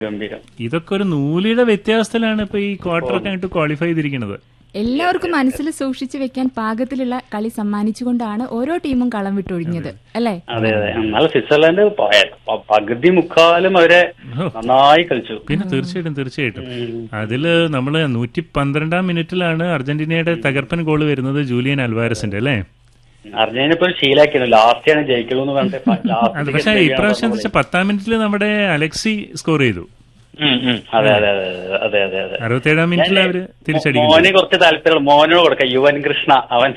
ഗംഭീരം. ഇതൊക്കെ ഒരു നൂലിയുടെ വ്യത്യാസത്തിലാണ് ഇപ്പൊ ഈ ക്വാർട്ടർ ഒക്കെ ആയിട്ട് ക്വാളിഫൈ ചെയ്തിരിക്കുന്നത്. എല്ലാവർക്കും മനസ്സിൽ സൂക്ഷിച്ചു വെക്കാൻ പാകത്തിലുള്ള കളി സമ്മാനിച്ചുകൊണ്ടാണ് ഓരോ ടീമും കളം വിട്ടൊഴിഞ്ഞത്, അല്ലേ? അതെ അതെ. എന്നാൽ സ്വിറ്റ്സർലൻഡ് പകുതി മുക്കാലും അവരെ നന്നായി കളിച്ചു. പിന്നെ തീർച്ചയായിട്ടും അതില് നമ്മള് 112-ാം മിനിറ്റിലാണ് അർജന്റീനയുടെ തകർപ്പൻ ഗോള് വരുന്നത്, ജൂലിയൻ അൽവാരസിന്റെ, അല്ലേ? അർജന്റീന ഇപ്പൊ ശീലാക്കിയിരുന്നു ലാസ്റ്റാണ് ജയിക്കുള്ളൂ എന്ന് പറഞ്ഞിട്ട്. പക്ഷെ ഇപ്രാവശ്യം എന്താ വെച്ചാൽ 10-ാം മിനിറ്റിൽ നമ്മുടെ അലക്സി സ്കോർ ചെയ്തു. അതെ അതെ അതെ അതെ അതെ അതെ. 67-ാം മിനിറ്റിൽ അവര് തിരിച്ചടിക്കും. മോനെ കുറച്ച് താല്പര്യം മോനോട് കൊടുക്കാം, യുവൻ കൃഷ്ണ.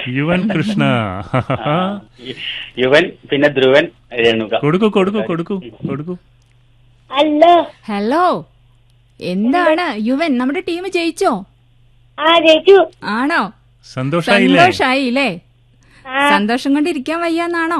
യുവൻ പിന്നെ ധ്രുവൻ രേണുക. കൊടുക്കൂ. ഹലോ, എന്താണ് യുവൻ, നമ്മുടെ ടീം ജയിച്ചോ? ആണോ? സന്തോഷായില്ലേ? സന്തോഷം കൊണ്ട് ഇരിക്കാൻ വയ്യാന്നാണോ?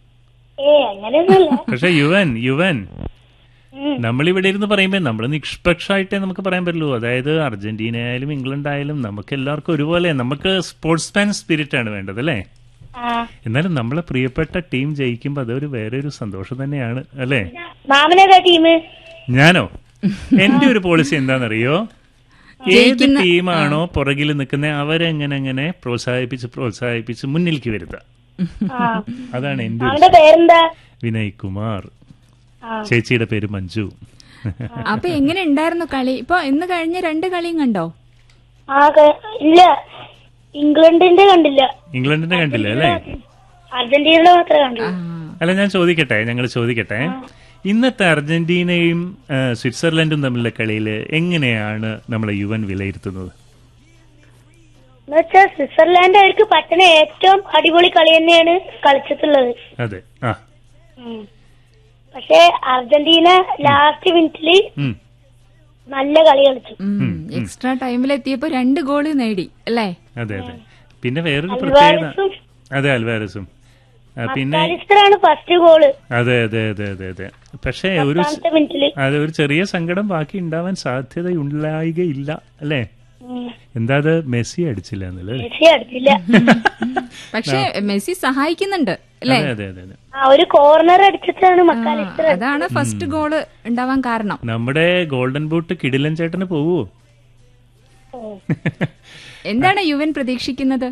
പക്ഷെ യുവൻ നമ്മളിവിടെ ഇരുന്ന് പറയുമ്പോ നമ്മൾ നിഷ്പക്ഷമായിട്ടേ നമുക്ക് പറയാൻ പറ്റുള്ളൂ. അതായത് അർജന്റീന ആയാലും ഇംഗ്ലണ്ട് ആയാലും നമുക്ക് എല്ലാവർക്കും ഒരുപോലെ, നമുക്ക് സ്പോർട്സ്മാൻ സ്പിരിറ്റ് ആണ് വേണ്ടത്, അല്ലേ? എന്നാലും നമ്മളെ പ്രിയപ്പെട്ട ടീം ജയിക്കുമ്പോ അതൊരു വേറെ ഒരു സന്തോഷം തന്നെയാണ്, അല്ലേ? ഞാനോ? എന്റെ ഒരു പോളിസി എന്താണെന്നറിയോ? ഏത് ടീമാണോ പുറകിൽ നിൽക്കുന്നത് അവരെങ്ങനെ പ്രോത്സാഹിപ്പിച്ച് മുന്നിലേക്ക് വരുത്തുക. അതാണ് എന്റെ വിനയ് കുമാർ. ചേച്ചിയുടെ പേര് മഞ്ജു. അപ്പൊ എങ്ങനെ ഉണ്ടായിരുന്നു കളി? ഇപ്പൊ ഇന്ന് കഴിഞ്ഞ 2 കളിയും കണ്ടോ? ഇല്ല, ഇംഗ്ലണ്ടിന്റെ കണ്ടില്ല അല്ലേ? അർജന്റീനയുടെ മാത്രമേ കണ്ടു. അല്ല, ഞങ്ങൾ ചോദിക്കട്ടെ, ഇന്നത്തെ അർജന്റീനയും സ്വിറ്റ്സർലൻഡും തമ്മിലുള്ള കളിയിൽ എങ്ങനെയാണ് നമ്മളെ യുവൻ വിലയിരുത്തുന്നത്? എന്നുവെച്ചാൽ സ്വിറ്റ്സർലാൻഡ് അവർക്ക് പറ്റുന്ന ഏറ്റവും അടിപൊളി കളി തന്നെയാണ് കളിച്ചിട്ടുള്ളത്. അതെ. പക്ഷെ അർജന്റീന ലാസ്റ്റ് മിനിറ്റില് നല്ല കളി കളിച്ചു. എക്സ്ട്രാ ടൈമിലെത്തിയപ്പോ 2 ഗോള് നേടി, അല്ലേ? അതെ. പിന്നെ വേറൊരു പ്രത്യേകത, അതെ, അൽവാരസും പിന്നെ ഫസ്റ്റ് ഗോള്. അതെ. പക്ഷേ ഒരു ചെറിയ സങ്കടം ബാക്കി ഉണ്ടാവാൻ സാധ്യതയുണ്ടായികയില്ല, അല്ലേ? എന്താ അത്, മെസ്സി അടിച്ചില്ല എന്നല്ലേ? പക്ഷെ മെസ്സി സഹായിക്കുന്നുണ്ട്, അല്ലേ? അതെ. ഒരു കോർണർ അടിച്ചിട്ടാണ് അതാണ് ഫസ്റ്റ് ഗോള് ഉണ്ടാവാൻ കാരണം. നമ്മുടെ ഗോൾഡൻ ബൂട്ട് കിടിലൻ ചേട്ടന് പോവോ? എന്താണ് യുവൻ പ്രതീക്ഷിക്കുന്നത്?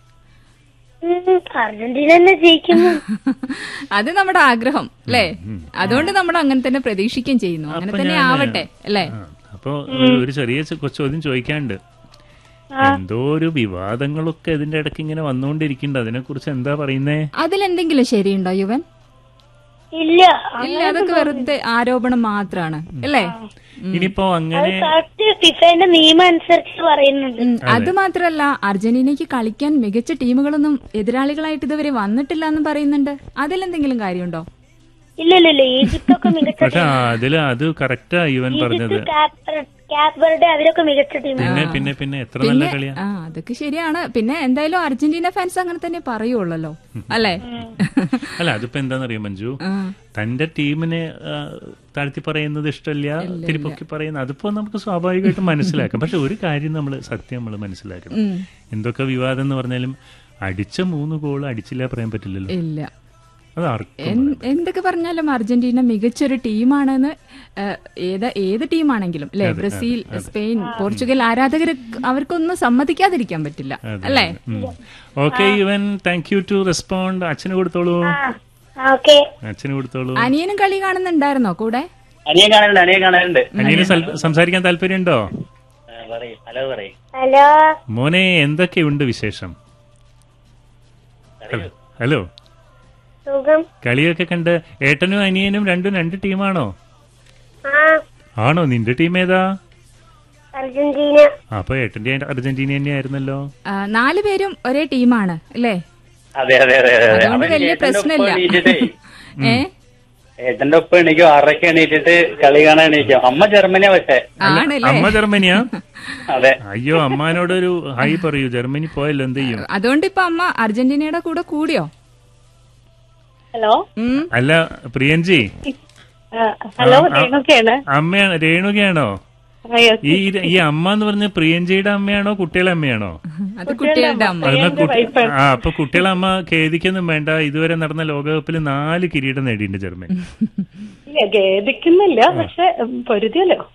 അർജന്റീന തന്നെ ജയിക്കുന്നു. അത് നമ്മുടെ ആഗ്രഹം, അല്ലേ? അതുകൊണ്ട് നമ്മൾ അങ്ങനെ തന്നെ പ്രതീക്ഷിക്കുകയും ചെയ്യുന്നു. അങ്ങനെ തന്നെ ആവട്ടെ, അല്ലേ? അപ്പൊ ഒരു ചെറിയ ചോദ്യം ചോദിക്കാണ്ട്, എന്തോ ഒരു വിവാദങ്ങളൊക്കെ ഇതിന്റെ ഇടയ്ക്ക് ഇങ്ങനെ വന്നുകൊണ്ടിരിക്കുന്നുണ്ട്, അതിനെ കുറിച്ച് എന്താ പറയുന്നേ? അതിലെന്തെങ്കിലും ശരിയുണ്ടോ യുവൻ? ഇല്ല, അതൊക്കെ വെറുതെ ആരോപണം മാത്രമാണ്, അല്ലേ? ഇനിയിപ്പോ അങ്ങനെ ഫിഫയുടെ നിയമം അനുസരിച്ച് പറയുന്നുണ്ട്. അത് മാത്രല്ല, അർജന്റീനയ്ക്ക് കളിക്കാൻ മികച്ച ടീമുകളൊന്നും എതിരാളികളായിട്ട് ഇതുവരെ വന്നിട്ടില്ല എന്ന് പറയുന്നുണ്ട്. അതിലെന്തെങ്കിലും കാര്യമുണ്ടോ? ഇല്ല, ഈജിപ്തൊക്കെ മികച്ച. പക്ഷെ അതില് അത് കറക്റ്റാ യുവൻ പറഞ്ഞത്. അവരൊക്കെ മികച്ച ടീം. പിന്നെ എത്ര നല്ല കളിയാ. അതൊക്കെ ശരിയാണ്. പിന്നെ എന്തായാലും അർജന്റീന ഫാൻസ് അങ്ങനെ തന്നെ പറയുള്ളല്ലോ, അല്ലേ? അല്ല, അതിപ്പോ എന്താന്നറിയോ മഞ്ജു, തന്റെ ടീമിനെ താഴ്ത്തി പറയുന്നത് ഇഷ്ടമല്ല, തിരുപ്പൊക്കി പറയുന്നത്, അതിപ്പോ നമുക്ക് സ്വാഭാവികമായിട്ട് മനസ്സിലാക്കാം. പക്ഷെ ഒരു കാര്യം സത്യം നമ്മൾ മനസ്സിലാക്കണം, എന്തൊക്കെ വിവാദം എന്ന് പറഞ്ഞാലും അടിച്ച 3 ഗോൾ അടിച്ചില്ല പറയാൻ പറ്റില്ലല്ലോ. ഇല്ല, എന്തൊക്കെ പറഞ്ഞാലും അർജന്റീന മികച്ചൊരു ടീമാണെന്ന് ഏത് ടീമാണെങ്കിലും, അല്ലെ? ബ്രസീൽ, സ്പെയിൻ, പോർച്ചുഗൽ ആരാധകർ അവർക്കൊന്നും സമ്മതിക്കാതിരിക്കാൻ പറ്റില്ല, അല്ലേ? Okay Yuvan, thank you to respond. അച്ഛന് കൊടുത്തോളൂ. അനിയനും കളി കാണുന്നുണ്ടായിരുന്നോ കൂടെ? അനിയന് സംസാരിക്കാൻ താല്പര്യമുണ്ടോ? ഹലോ മോനെ, എന്തൊക്കെയുണ്ട് വിശേഷം? ഹലോ. കളിയൊക്കെ കണ്ട് ഏട്ടനും അനിയനും രണ്ടും 2 ടീമാണോ? ആണോ? നിന്റെ ടീം ഏതാ? അർജന്റീന. അപ്പൊ ഏട്ടന്റെ അർജന്റീന തന്നെയായിരുന്നല്ലോ. 4 പേരും ഒരേ ടീമാണ്, അല്ലേ? അതുകൊണ്ട് വലിയ പ്രശ്നമില്ല. ഏട്ടന്റെ ഒപ്പം എണീക്കും, 6:00 എണീറ്റിട്ട് കളി കാണാൻ എണീക്കും. അമ്മ ജർമ്മനിയാ. പക്ഷേ അമ്മ ജർമ്മനിയാ? അതെ. അയ്യോ, അമ്മാനോടൊരു ഹൈ പറയൂ. ജർമ്മനി പോയല്ലോ, എന്ത് ചെയ്യും? അതുകൊണ്ട് ഇപ്പൊ അമ്മ അർജന്റീനയുടെ കൂടെ കൂടിയോ? ഹലോ. അല്ല പ്രിയൻജി, ഹലോ, രേണുകയാണ്. അമ്മയാണ്? രേണുകയാണോ? yes. ഈ അമ്മ എന്ന് പറഞ്ഞ പ്രിയഞ്ചയുടെ അമ്മയാണോ കുട്ടികളെ അമ്മയാണോ? അത് കുട്ടികളുടെ അമ്മ. അപ്പൊ കുട്ടികളെ അമ്മ ഖേദിക്കൊന്നും വേണ്ട. ഇതുവരെ നടന്ന ലോകകപ്പിൽ 4 കിരീടം നേടിയിട്ടുണ്ട് ജർമ്മനി. ഇല്ല ഖേദിക്കുന്നില്ല, പക്ഷെ പൊരുതിയല്ലോ.